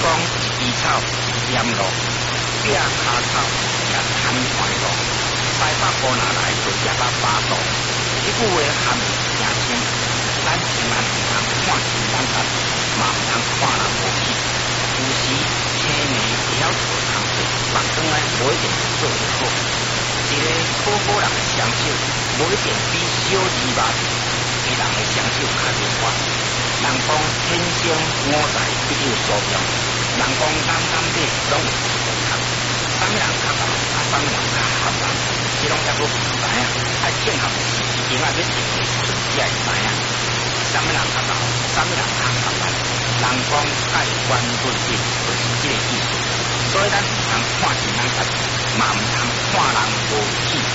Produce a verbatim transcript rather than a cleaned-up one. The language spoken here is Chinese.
讲一枝草一点露，壁骹草也摊宽路，西北风哪来就夜啊巴肚。这句话含义真深，咱千万唔通看清咱家，嘛唔通看人无起。有时青年会晓做工作，目光咧无一定是做得好。一个好好人的双手，无一定比小儿麻痹的人的双手较灵活。人讲天生我材必有所用，人讲男男女拢有不同读，啥物人较高，啊啥物人较合人，这拢也无唔知影，爱见合时机点啊要定的时阵才会知影。啥物人较高，啥物人较合人，人讲盖棺论定，就是这个意思。所以咱唔通看清咱家己，嘛唔通看人无起。